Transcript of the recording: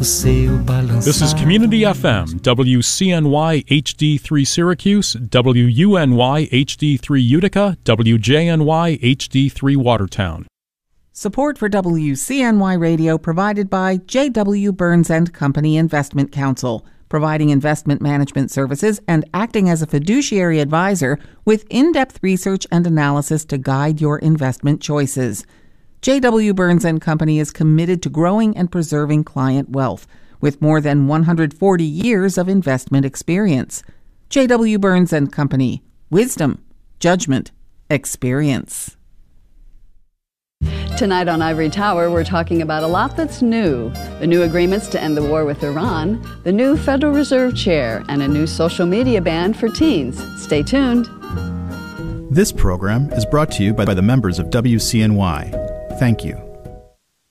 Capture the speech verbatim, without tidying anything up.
você o balançar. This is Community F M, W C N Y H D three Syracuse, W U N Y H D three Utica, W J N Y H D three Watertown. Support for W C N Y Radio provided by J W. Burns and Company Investment Counsel, providing investment management services and acting as a fiduciary advisor with in-depth research and analysis to guide your investment choices. J W. Burns and Company is committed to growing and preserving client wealth with more than one hundred forty years of investment experience. J W. Burns and Company. Wisdom, judgment, experience. Tonight on Ivory Tower, we're talking about a lot that's new. The new agreements to end the war with Iran, the new Federal Reserve Chair, and a new social media ban for teens. Stay tuned. This program is brought to you by the members of W C N Y. Thank you.